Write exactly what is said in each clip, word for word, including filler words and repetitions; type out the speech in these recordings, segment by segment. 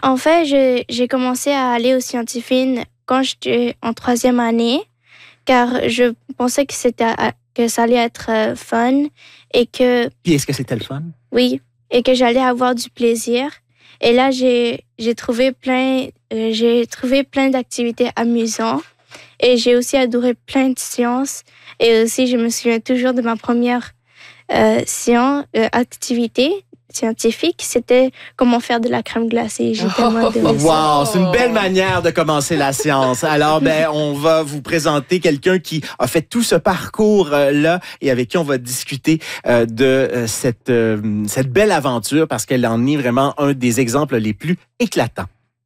en fait, je, j'ai commencé à aller au Scientifine quand j'étais en troisième année, car je pensais que, c'était, que ça allait être euh, fun et que... Puis est-ce que c'était le fun? Oui, et que j'allais avoir du plaisir. Et là, j'ai, j'ai, trouvé, plein, euh, j'ai trouvé plein d'activités amusantes et j'ai aussi adoré plein de sciences. Et aussi, je me souviens toujours de ma première euh, science, euh, activité scientifique, c'était comment faire de la crème glacée. J'ai tellement adoré ça. Wow, c'est une belle manière de commencer la science. Alors, ben, on va vous présenter quelqu'un qui a fait tout ce parcours-là et avec qui on va discuter euh, de euh, cette, euh, cette belle aventure parce qu'elle en est vraiment un des exemples les plus éclatants.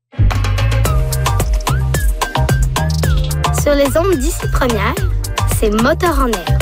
Sur les ondes d'ici première, c'est Moteur en air.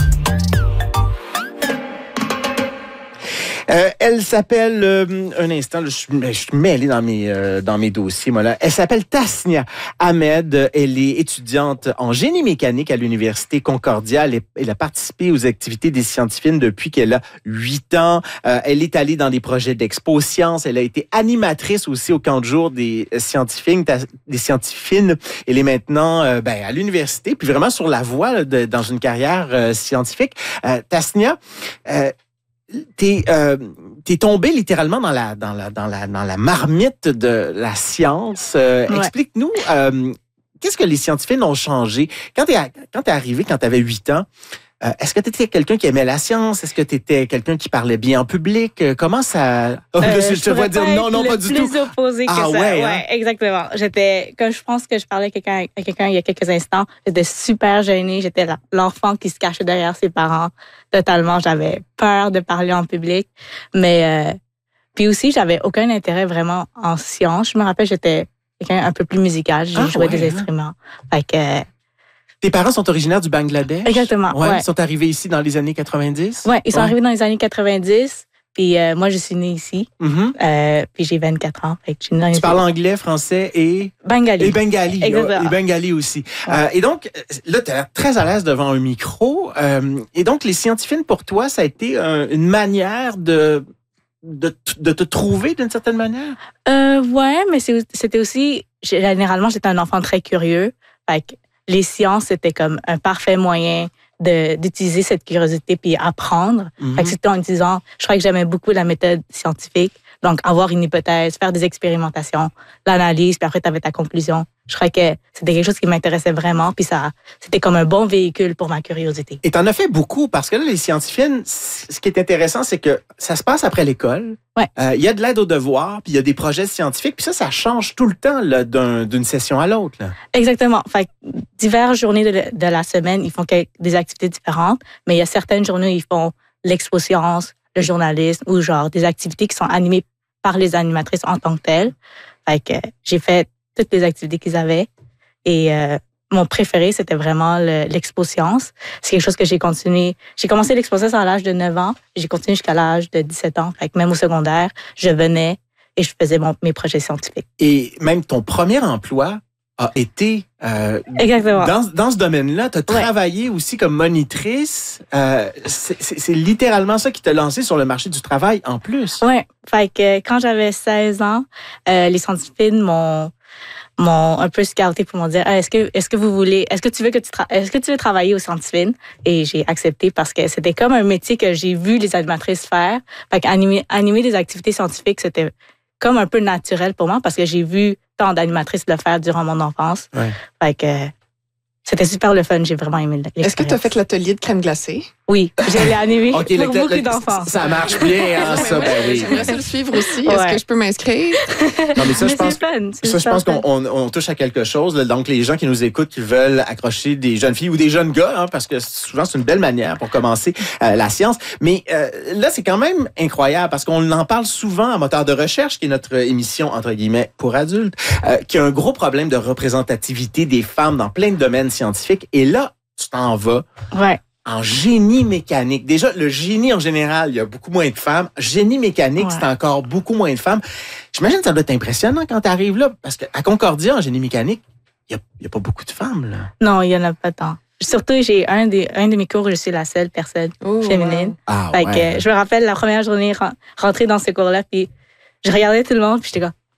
Euh, elle s'appelle, euh, un instant, là, je, suis, je suis mêlé dans mes, euh, dans mes dossiers, moi, là. Elle s'appelle Tasnia Ahmed. Elle est étudiante en génie mécanique à l'Université Concordia. Elle, est, elle a participé aux activités des Scientifines depuis qu'elle a huit ans. Euh, elle est allée dans des projets d'expo sciences. Elle a été animatrice aussi au camp de jour des Scientifines. Des Scientifines. Elle est maintenant euh, ben, à l'université, puis vraiment sur la voie là, de, dans une carrière euh, scientifique. Euh, Tasnia, euh, T'es, euh, t'es tombé littéralement dans la, dans, la, dans, la, dans la marmite de la science. Euh, ouais. Explique-nous, euh, qu'est-ce que les scientifiques ont changé? Quand t'es, quand t'es arrivé, quand t'avais huit ans, euh, est-ce que t'étais quelqu'un qui aimait la science? Est-ce que t'étais quelqu'un qui parlait bien en public? Comment ça... Oh, euh, je, je te vois dire non, non, pas du tout. Plus opposé que ah, ça. Ouais, ouais hein? Exactement. J'étais, quand je pense que je parlais à quelqu'un, à quelqu'un il y a quelques instants, j'étais super gênée. J'étais l'enfant qui se cachait derrière ses parents. Totalement, j'avais peur de parler en public. Mais, euh, puis aussi, j'avais aucun intérêt vraiment en sciences. Je me rappelle, j'étais quelqu'un un peu plus musical. Je ah, jouais ouais, des hein? instruments. Fait que... Tes parents sont originaires du Bangladesh? Exactement, ouais. ouais. Ils sont arrivés ici dans les années quatre-vingt-dix? Oui, ils sont ouais. arrivés dans les années quatre-vingt-dix. Puis euh, moi, je suis née ici. Mm-hmm. Euh, puis j'ai vingt-quatre ans. Fait que je suis née tu ici. parles anglais, français et... Bengali. Et bengali. Exactement. Et bengali aussi. Ouais. Euh, et donc, là, tu as l'air très à l'aise devant un micro. Euh, et donc, les Scientifines, pour toi, ça a été un, une manière de, de, de te trouver d'une certaine manière? Euh, ouais, mais c'est, c'était aussi... Généralement, j'étais un enfant très curieux. Fait que les sciences, c'était comme un parfait moyen de, d'utiliser cette curiosité puis apprendre. Mm-hmm. Fait que c'était en disant, je crois que j'aimais beaucoup la méthode scientifique. Donc, avoir une hypothèse, faire des expérimentations, l'analyse, puis après, tu avais ta conclusion. Je crois que c'était quelque chose qui m'intéressait vraiment, puis ça, c'était comme un bon véhicule pour ma curiosité. Et tu en as fait beaucoup, parce que là, les Scientifines, ce qui est intéressant, c'est que ça se passe après l'école. Ouais. Euh, il y a de l'aide aux devoirs, puis il y a des projets scientifiques, puis ça, ça change tout le temps là, d'un, d'une session à l'autre. Là. Exactement. Fait que diverses journées de, de la semaine, ils font des activités différentes, mais il y a certaines journées où ils font l'expo science, le journalisme, ou genre des activités qui sont animées par les animatrices en tant que telles. Fait que j'ai fait toutes les activités qu'ils avaient. Et euh, mon préféré, c'était vraiment le, l'expo science. C'est quelque chose que j'ai continué. J'ai commencé l'expo science à l'âge de neuf ans. J'ai continué jusqu'à l'âge de dix-sept ans. Fait que même au secondaire, je venais et je faisais mon, mes projets scientifiques. Et même ton premier emploi a été euh, Exactement. Dans, dans ce domaine-là. Tu as ouais. travaillé aussi comme monitrice. Euh, c'est, c'est, c'est littéralement ça qui t'a lancé sur le marché du travail en plus. Oui. Fait que quand j'avais seize ans, euh, les Scientifines m'ont m'ont un peu scouté pour me dire ah, est-ce que est-ce que vous voulez est-ce que tu veux que tu tra- est-ce que tu veux travailler aux Scientifines? Et j'ai accepté parce que c'était comme un métier que j'ai vu les animatrices faire. Fait qu'animer animer des activités scientifiques, c'était comme un peu naturel pour moi parce que j'ai vu tant d'animatrices le faire durant mon enfance. Ouais. Fait que c'était super le fun, j'ai vraiment aimé l'expérience. Est-ce que tu as fait l'atelier de crème glacée? Oui, j'ai animé okay, pour le, beaucoup le, d'enfants. Ça marche bien, hein, ça, ben oui. J'aimerais ça le suivre aussi. Ouais. Est-ce que je peux m'inscrire? Non, mais ça, mais je pense, fun, ça, je pense qu'on on, on touche à quelque chose. Là. Donc, les gens qui nous écoutent, qui veulent accrocher des jeunes filles ou des jeunes gars, hein, parce que souvent, c'est une belle manière pour commencer euh, la science. Mais euh, là, c'est quand même incroyable parce qu'on en parle souvent à Moteur de recherche, qui est notre émission, entre guillemets, pour adultes, euh, qui a un gros problème de représentativité des femmes dans plein de domaines scientifiques. Et là, tu t'en vas ouais. en génie mécanique. Déjà, le génie en général, il y a beaucoup moins de femmes. Génie mécanique, ouais. c'est encore beaucoup moins de femmes. J'imagine que ça doit être impressionnant quand tu arrives là, parce qu'à Concordia, en génie mécanique, il n'y a, a pas beaucoup de femmes. Là. Non, il n'y en a pas tant. Surtout, j'ai un, des, un de mes cours où je suis la seule personne oh, féminine. Wow. Ah, fait ouais. que, je me rappelle la première journée rentrée dans ce cours-là, puis je regardais tout le monde, puis j'étais comme,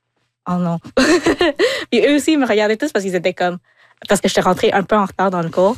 oh non. Puis eux aussi, ils me regardaient tous parce qu'ils étaient comme, parce que j'étais rentrée un peu en retard dans le cours.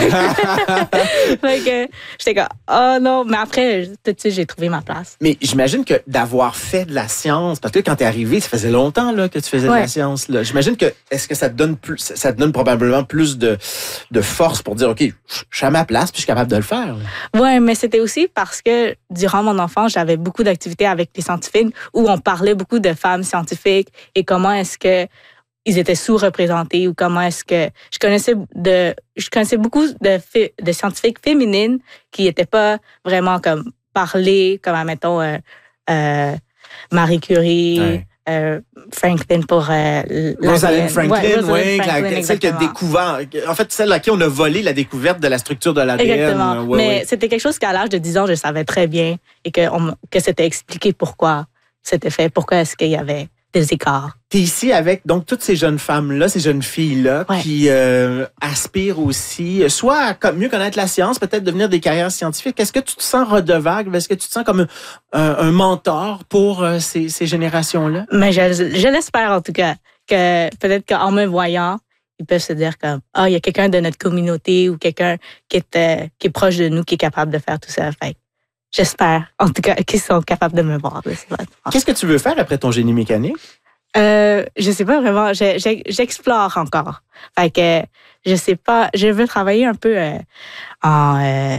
Fait que j'étais comme, oh non. Mais après, tout de suite, j'ai trouvé ma place. Mais j'imagine que d'avoir fait de la science, parce que quand t'es arrivé, ça faisait longtemps là, que tu faisais Ouais. de la science. Là. J'imagine que, est-ce que ça te donne plus, ça te donne probablement plus de, de force pour dire, OK, je suis à ma place puis je suis capable de le faire. Là. Ouais, mais c'était aussi parce que durant mon enfance, j'avais beaucoup d'activités avec les scientifiques où on parlait beaucoup de femmes scientifiques et comment est-ce que ils étaient sous-représentés ou comment est-ce que je connaissais de je connaissais beaucoup de de scientifiques féminines qui étaient pas vraiment comme parlées comme admettons euh, euh, Marie Curie, Ouais. euh, Franklin pour euh, la- Rosalind Franklin, ouais, Rosalind oui, Franklin, celle qui a exactement. découvert, en fait, celle à qui on a volé la découverte de la structure de l'A D N. Exactement. Ouais, Mais ouais. c'était quelque chose qu'à l'âge de dix ans, je savais très bien et que, on, que c'était expliqué pourquoi c'était fait, pourquoi est-ce qu'il y avait des écarts. T'es ici avec donc toutes ces jeunes femmes-là, ces jeunes filles-là Ouais. qui euh, aspirent aussi, soit à comme mieux connaître la science, peut-être devenir des carrières scientifiques. Est-ce que tu te sens redevable? Est-ce que tu te sens comme un, un mentor pour euh, ces, ces générations-là? Mais je, je l'espère en tout cas, que peut-être qu'en me voyant, ils peuvent se dire comme, ah, il y a quelqu'un de notre communauté ou quelqu'un qui est, euh, qui est proche de nous, qui est capable de faire tout ça. Fait que j'espère, en tout cas, qu'ils sont capables de me voir. de cette façon. Qu'est-ce que tu veux faire après ton génie mécanique? Euh, je sais pas vraiment, je- je- j'explore encore. Fait que je sais pas, je veux travailler un peu euh, en euh,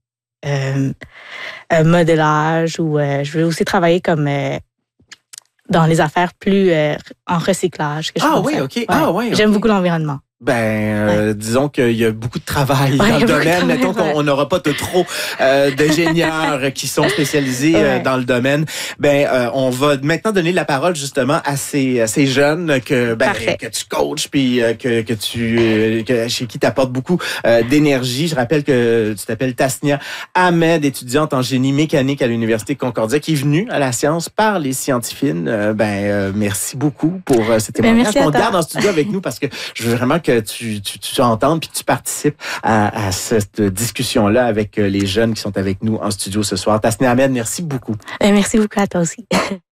euh, euh, modélage ou euh, je veux aussi travailler comme euh, dans les affaires plus euh, en recyclage. quelque chose Ah comme oui, ça. OK. Ah ouais, J'aime OK. beaucoup l'environnement. Ben, euh, disons qu'il y a beaucoup de travail Ouais, dans le beaucoup de domaine. travail, Mettons qu'on ouais. on n'aura pas de trop euh, d'ingénieurs qui sont spécialisés euh, Ouais. dans le domaine. Ben, euh, on va maintenant donner la parole justement à ces, à ces jeunes que ben, Parfait. que tu coaches puis euh, que que tu euh, que, chez qui t'apportes beaucoup euh, d'énergie. Je rappelle que tu t'appelles Tasnia Ahmed, étudiante en génie mécanique à l'université Concordia, qui est venue à la science par les scientifiques. Euh, ben, euh, merci beaucoup pour euh, cet Ben, témoignage. merci à On te toi. garde en studio avec nous parce que je veux vraiment que tu, tu, tu entendes puis que tu participes à, à cette discussion-là avec euh, les jeunes qui sont avec nous en studio ce soir. Tasnia Ahmed, merci beaucoup. Euh, merci beaucoup à toi aussi.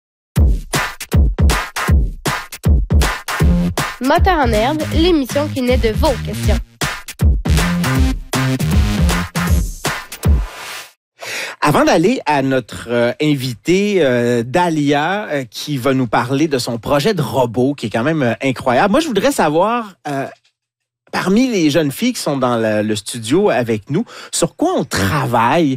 Moteur en herbe, l'émission qui naît de vos questions. Avant d'aller à notre euh, invitée euh, Dalia, euh, qui va nous parler de son projet de robot, qui est quand même euh, incroyable. Moi, je voudrais savoir, euh, parmi les jeunes filles qui sont dans le, le studio avec nous, sur quoi on travaille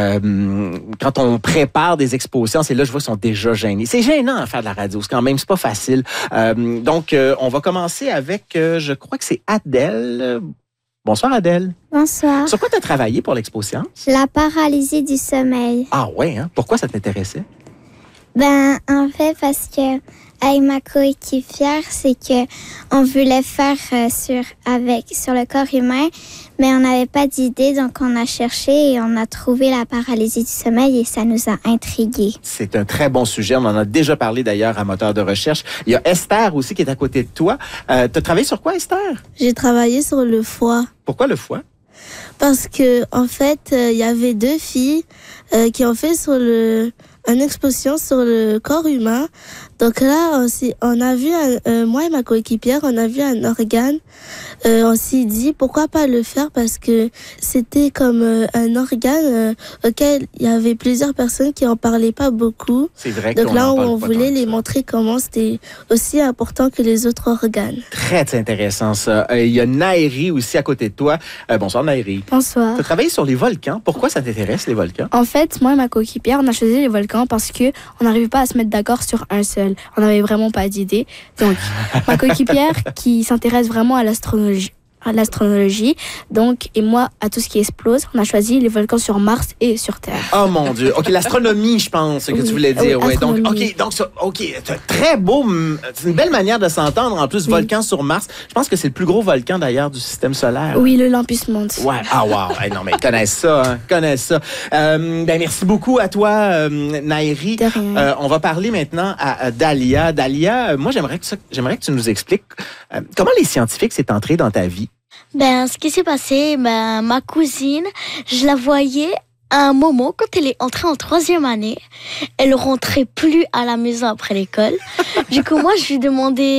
euh, quand on prépare des expositions. Et là, je vois qu'ils sont déjà gênés. C'est gênant à faire de la radio, c'est quand même, c'est pas facile. Euh, donc, euh, on va commencer avec, euh, je crois que c'est Adèle. Bonsoir Adèle. Bonsoir. Sur quoi tu as travaillé pour l'exposition? La paralysie du sommeil. Ah ouais, hein? Pourquoi ça t'intéressait? Ben, en fait, parce que avec ma coéquipière, c'est que on voulait faire euh, sur avec sur le corps humain, mais on n'avait pas d'idée, donc on a cherché et on a trouvé la paralysie du sommeil et ça nous a intrigués. C'est un très bon sujet. On en a déjà parlé d'ailleurs à Moteur de recherche. Il y a Esther aussi qui est à côté de toi. Euh, tu as travaillé sur quoi, Esther? J'ai travaillé sur le foie Pourquoi le foie? parce que en fait, il y avait deux filles euh, qui ont fait sur le une exposition sur le corps humain. Donc là, on, s'est- on a vu, un- euh, moi et ma coéquipière, on a vu un organe. Euh, on s'est dit pourquoi pas le faire parce que c'était comme euh, un organe euh, auquel il y avait plusieurs personnes qui en parlaient pas beaucoup. C'est vrai Donc qu'on là, en parle on pas voulait tant que les ça. montrer comment c'était aussi important que les autres organes. Très intéressant ça. Euh, Il y a Nairi aussi à côté de toi. Euh, bonsoir Nairi. Bonsoir. Tu as travaillé sur les volcans. Pourquoi ça t'intéresse, les volcans? En fait, moi et ma coéquipière, on a choisi les volcans parce que on n'arrivait pas à se mettre d'accord sur un seul. On n'avait vraiment pas d'idée. Donc, ma coéquipière qui s'intéresse vraiment à l'astronomie, à l'astronomie, donc, et moi à tout ce qui explose, on a choisi les volcans sur Mars et sur Terre. Oh mon Dieu. OK, l'astronomie, je pense que Oui. tu voulais dire. Oui, Ouais. Donc, astronomie. OK, donc, ça- OK, c'est un très beau, hum, c'est une belle manière de s'entendre. En plus, Oui. volcan sur Mars. Je pense que c'est le plus gros volcan d'ailleurs du système solaire. Oui, le Olympus Mons. Ouais. Ah, wow. Hey, non, mais ils connaissent ça, hein. Ils connaissent ça. Euh, ben, merci beaucoup à toi, euh, Nairi. De rien. Euh, on va parler maintenant à, à Dalia. Dalia, euh, moi, j'aimerais que, ça- j'aimerais que tu nous expliques euh, comment les scientifiques s'est entré dans ta vie. Ben, ce qui s'est passé, ben, ma cousine, je la voyais à un moment, quand elle est entrée en troisième année, elle rentrait plus à la maison après l'école. Du coup, moi, je lui demandais